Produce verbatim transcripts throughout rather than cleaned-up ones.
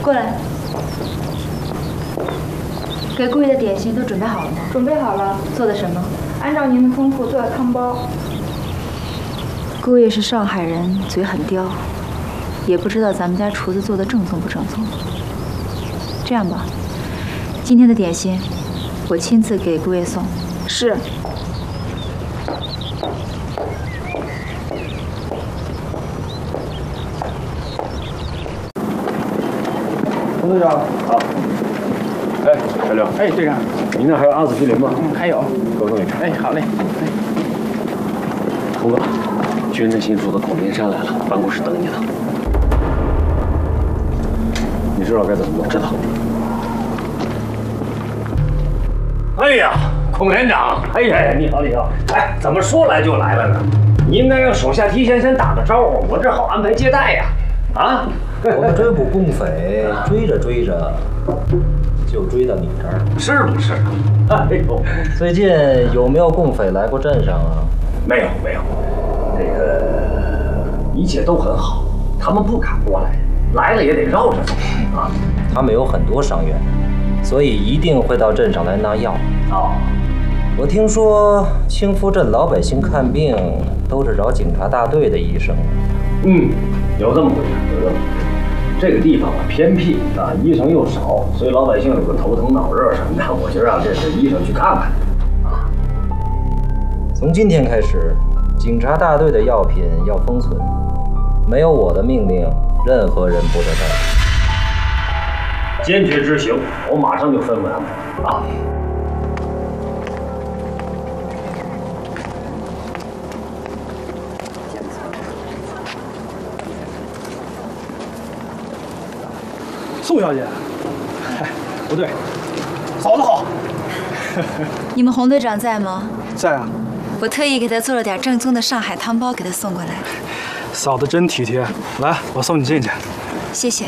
过来。给顾爷的点心都准备好了吗？ 准备好了。 做的什么？ 按照您的吩咐做的汤包。 顾爷是上海人，嘴很刁，也不知道咱们家厨子做的正宗不正宗。这样吧，今天的点心我亲自给顾爷送。 是。 洪队长，好。哎，小刘。 哎，队长。 你那还有阿司匹林吗？ 嗯，还有。 给我弄一瓶。 哎，好嘞。哎， 洪哥，军人新出的孔明山来了，办公室等你呢。你知道该怎么弄？知道。哎呀，孔连长，哎呀，你好，你好。哎，怎么说来就来了呢？你应该让手下提前先打个招呼，我这好安排接待呀。啊？ 我们追捕共匪，追着追着，就追到你这儿， 是不是？哎呦， 最近有没有共匪来过镇上啊？ 没有，没有，这个一切都很好，他们不敢过来，来了也得绕着走啊。 他们有很多伤员，所以一定会到镇上来拿药。 哦， 我听说清福镇老百姓看病都是找警察大队的医生。 嗯，有这么回事，有这么回事。这个地方啊偏僻啊，医生又少，所以老百姓有个头疼脑热什么的，我就让这个医生去看看。啊， 从今天开始，警察大队的药品要封存，没有我的命令，任何人不得带。 坚决执行，我马上就分文安排啊。 宋小姐，哎，不对，嫂子好。 你们洪队长在吗？ 在啊。 我特意给他做了点正宗的上海汤包，给他送过来。 嫂子真体贴，来，我送你进去。 谢谢。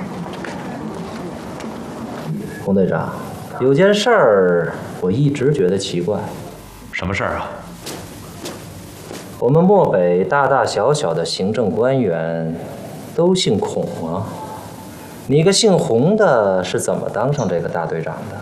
洪队长，有件事儿我一直觉得奇怪。 什么事儿啊？ 我们漠北大大小小的行政官员都姓孔啊。你个姓洪的是怎么当上这个大队长的？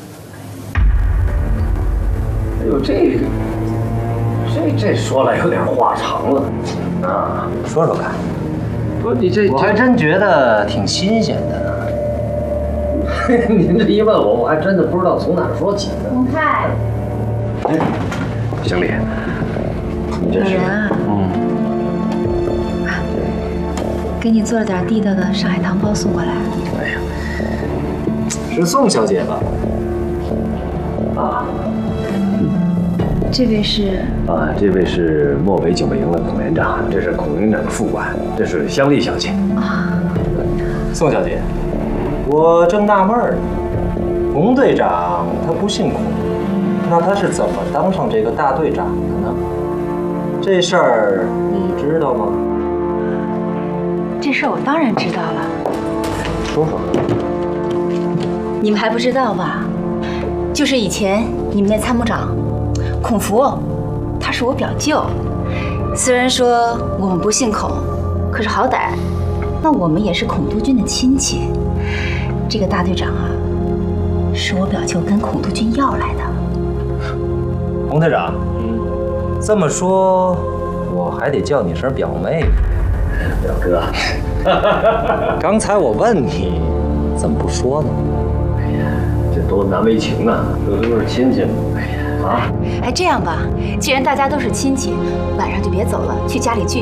哎呦，这个，这这说来有点话长了啊， 说说看。 不，你这我还真觉得挺新鲜的呢。 您这一问我，我还真的不知道从哪儿说起呢。 洪泰， 哎，经理，你这是？ 有人啊。 嗯。 给你做了点地道的上海汤包送过来。 哎呀， 是宋小姐吧？ 啊， 这位是啊，这位是漠北警备营的孔连长，这是孔营长的副官，这是香丽小姐。 啊， 宋小姐，我正纳闷呢，洪队长他不姓孔，那他是怎么当上这个大队长的呢？这事儿你知道吗？ 这事儿我当然知道了。 说说。 你们还不知道吧？就是以前你们那参谋长孔福，他是我表舅。虽然说我们不姓孔，可是好歹，那我们也是孔督军的亲戚。这个大队长啊，是我表舅跟孔督军要来的。 洪队长，嗯，这么说，我还得叫你声表妹。 表哥， 刚才我问你，怎么不说呢？ 哎呀，这多难为情啊！这都是亲戚。哎呀，啊！ 哎，这样吧，既然大家都是亲戚，晚上就别走了，去家里聚。